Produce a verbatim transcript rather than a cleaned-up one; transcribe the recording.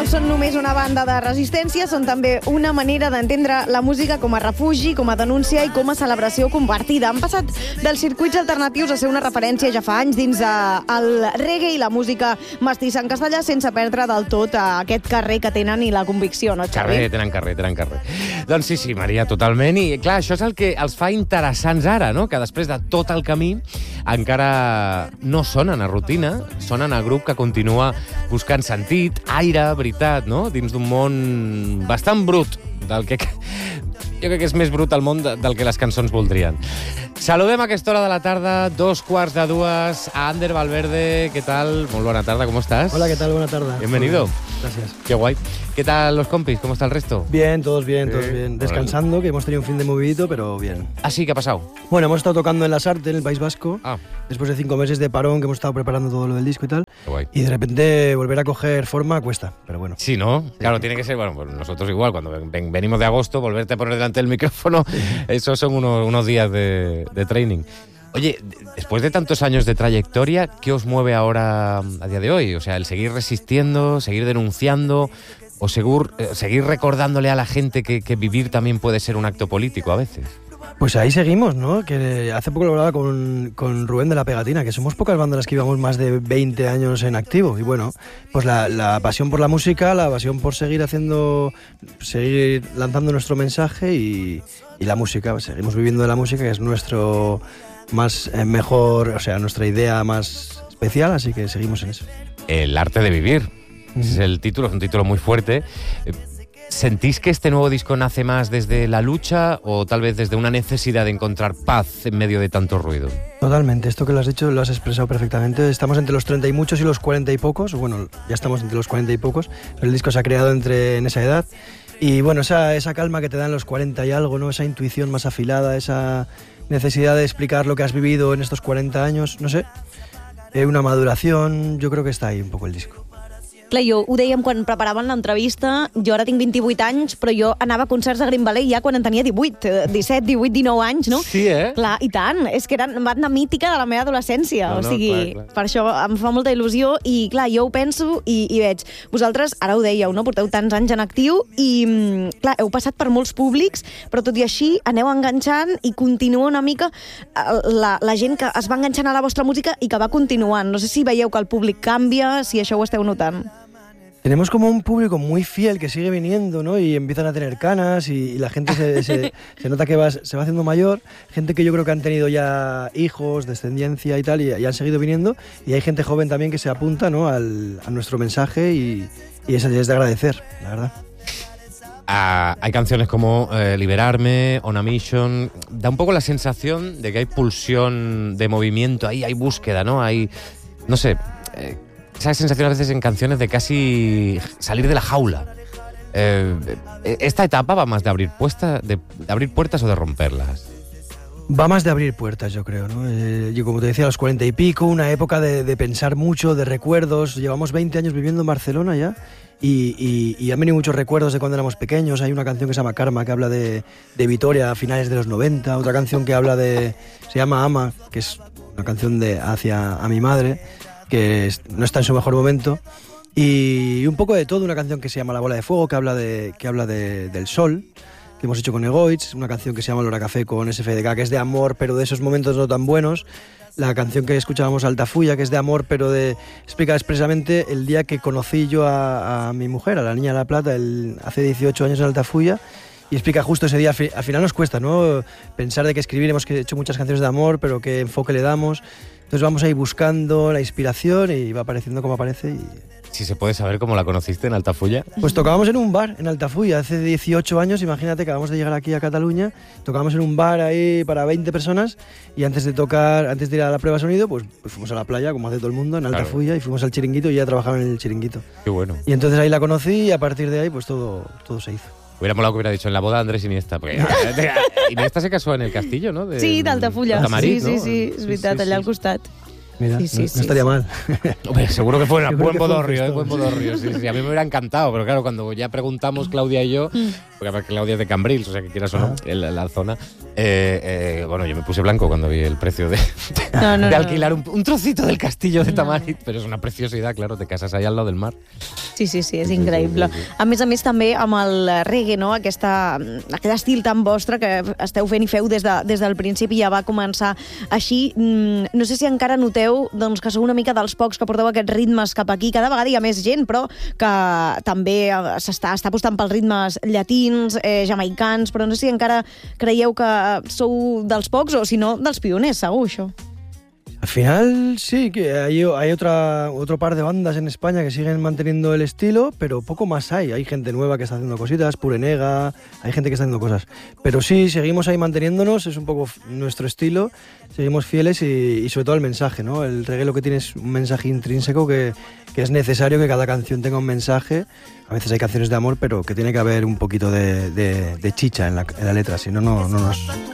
són només una banda de resistència, són també una manera d'entendre la música com a refugi, com a denúncia i com a celebració compartida. Han passat dels circuits alternatius a ser una referència ja fa anys dins el reggae i la música mestissa en castellà, sense perdre del tot aquest carrer que tenen i la convicció, no, Xavi? Carrer, tenen carrer, tenen carrer. Doncs sí, sí, Maria, totalment. I clar, això és el que els fa interessants ara, no? Que després de tot el camí encara no sonen a rutina, sonen a grup que continua buscant sentit, aire, veritat, no? Dins d'un món bastant brut, del que jo crec que és més brut al món del que les cançons voldrien. Saludem a aquesta hora de la tarda, dos quarts de dues, a Ander Valverde. ¿Qué tal? Muy buena tarde, ¿cómo estás? Hola, ¿qué tal? Buena tarde. Bienvenido. Gracias. Qué guay. ¿Qué tal los compis? ¿Cómo está el resto? Bien, todos bien, Sí. todos bien. Descansando, que hemos tenido un fin de movidito, pero bien. Ah, sí, ¿qué ha pasado? Bueno, hemos estado tocando en Las Artes, en el País Vasco, Ah, después de cinco meses de parón, que hemos estado preparando todo lo del disco y tal, qué guay. y de repente volver a coger forma cuesta, pero bueno. Sí, ¿no? Claro, tiene que ser, bueno, pues nosotros igual, cuando ven- ven- venimos de agosto, volverte a poner delante del micrófono, esos son unos, unos días de, de training. Oye, d- después de tantos años de trayectoria, ¿qué os mueve ahora a día de hoy? O sea, el seguir resistiendo, seguir denunciando, o seguir, eh, seguir recordándole a la gente que, que vivir también puede ser un acto político a veces. Pues ahí seguimos, ¿no? Que hace poco lo hablaba con, con Rubén de La Pegatina, que somos pocas bandas las que llevamos más de veinte años en activo. Y bueno, pues la, la pasión por la música, la pasión por seguir haciendo, seguir lanzando nuestro mensaje y, y la música. Seguimos viviendo de la música, que es nuestro más eh, mejor, o sea, nuestra idea más especial, así que seguimos en eso. El arte de vivir. Ese es el título, es un título muy fuerte. Eh, ¿Sentís que este nuevo disco nace más desde la lucha o tal vez desde una necesidad de encontrar paz en medio de tanto ruido? Totalmente, esto que lo has dicho lo has expresado perfectamente. Estamos entre los treinta y muchos y los cuarenta y pocos. Bueno, ya estamos entre los cuarenta y pocos, pero el disco se ha creado entre, en esa edad. Y bueno, esa, esa calma que te dan los cuarenta y algo, ¿no? Esa intuición más afilada, esa necesidad de explicar lo que has vivido en estos cuarenta años, no sé. Eh, una maduración, yo creo que está ahí un poco el disco. Clar, jo ho dèiem quan preparàvem l'entrevista, jo ara tinc vint-i-vuit anys, però jo anava a concerts a Green Valley ja quan en tenia divuit, disset, divuit, dinou anys, no? Sí, eh? Clar, i tant, és que era banda mítica de la meva adolescència, No, o no, sigui, clar, clar. per això em fa molta il·lusió i clar, jo ho penso i, i veig, vosaltres, ara ho dèieu, no? Porteu tants anys en actiu i mm, clar, heu passat per molts públics, però tot i així aneu enganxant i continua una mica eh, la, la gent que es va enganxant a la vostra música i que va continuant. No sé si veieu que el públic canvia, si això ho esteu notant. Tenemos como un público muy fiel que sigue viniendo, ¿no? Y empiezan a tener canas y, y la gente se, se, se nota que va, se va haciendo mayor. Gente que yo creo que han tenido ya hijos, descendencia y tal, y, y han seguido viniendo. Y hay gente joven también que se apunta, ¿no? Al, a nuestro mensaje y, y eso es de agradecer, la verdad. Ah, hay canciones como eh, Liberarme, On a Mission. Da un poco la sensación de que hay pulsión de movimiento, ahí hay búsqueda, ¿no? Hay, no sé, eh, esa sensación a veces en canciones de casi salir de la jaula. Eh, ¿Esta etapa va más de abrir, puesta, de, de abrir puertas o de romperlas? Va más de abrir puertas, yo creo, ¿no? Eh, yo, como te decía, a los cuarenta y pico, una época de, de pensar mucho, de recuerdos. Llevamos veinte años viviendo en Barcelona ya y, y, y han venido muchos recuerdos de cuando éramos pequeños. Hay una canción que se llama Karma, que habla de, de Vitoria a finales de los noventa. Otra canción que habla de... se llama Ama, que es una canción de hacia a mi madre, que es- no está en su mejor momento. Y un poco de todo, una canción que se llama La Bola de Fuego, que habla, de, que habla de, del sol, que hemos hecho con Egoitz, una canción que se llama Lora Café con S F D K, que es de amor, pero de esos momentos no tan buenos. La canción que escuchábamos, Altafulla, que es de amor, pero de explica expresamente el día que conocí yo a, a mi mujer, a la Niña de la Plata, el, hace dieciocho años en Altafulla, y explica justo ese día. Al fi- al final nos cuesta, ¿no? Pensar de que escribir, hemos que- hecho muchas canciones de amor, pero qué enfoque le damos. Entonces vamos ahí buscando la inspiración y va apareciendo como aparece. Y... Si se puede saber cómo la conociste en Altafulla. Pues tocábamos en un bar en Altafulla hace dieciocho años, imagínate, que acabamos de llegar aquí a Cataluña, tocábamos en un bar ahí para veinte personas y antes de tocar, antes de ir a la prueba de sonido, pues, pues fuimos a la playa, como hace todo el mundo, en Altafulla, Claro. y fuimos al chiringuito y ya trabajaba en el chiringuito. Qué bueno. Y entonces ahí la conocí y a partir de ahí pues todo, todo se hizo. Hubiera molado que hubiera dicho en la boda de Andrés Iniesta. Porque Iniesta se casó en el castillo, ¿no? De, Sí, d'Altafulla. Tamarit, Sí, sí, ¿no? sí, és veritat, allà al costat. Mira, Sí, sí, no, no sí, estaría sí. mal. Hombre, seguro que fue Yo un creo buen que fue un bodorrio, ¿eh? festón, Buen bodorrio, sí, sí. A mí me hubiera encantado, pero claro, cuando ya preguntamos, Claudia y yo, Claudia es de Cambrils, o sea, que quieras o no, en la, la zona. Eh, eh, bueno, yo me puse blanco cuando vi el precio de, de, no, no, de alquilar no. un, un trocito del castillo de No. Tamarit, pero es una preciosidad, claro, te casas ahí al lado del mar. Sí, sí, sí, és Sí, sí, increïble. sí, sí, sí. A més a més, també amb el reggae, no? Aquesta, aquest estil tan vostre que esteu fent i feu des, de, des del principi, ja va començar així. No sé si encara noteu doncs, que sou una mica dels pocs que porteu aquests ritmes cap aquí. Cada vegada hi ha més gent, però que també s'està està apostant pels ritmes llatins, eh, jamaicans, però no sé si encara creieu que sou dels pocs o, si no, dels pioners, segur, això. Al final sí, que hay, hay otra, otro par de bandas en España que siguen manteniendo el estilo, pero poco más hay. Hay gente nueva que está haciendo cositas, Purenega, hay gente que está haciendo cosas. Pero sí, seguimos ahí manteniéndonos, es un poco nuestro estilo, seguimos fieles y, y sobre todo el mensaje, ¿no? El reggae lo que tiene es un mensaje intrínseco que, que es necesario que cada canción tenga un mensaje. A veces hay canciones de amor, pero que tiene que haber un poquito de, de, de chicha en la, en la letra, si no, no, no nos...